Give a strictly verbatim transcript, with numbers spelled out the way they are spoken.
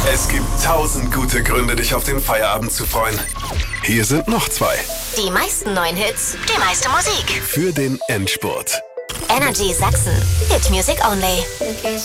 Es gibt tausend gute Gründe, dich auf den Feierabend zu freuen. Hier sind noch zwei. Die meisten neuen Hits, die meiste Musik. Für den Endspurt. Energy Sachsen. Hit Music Only.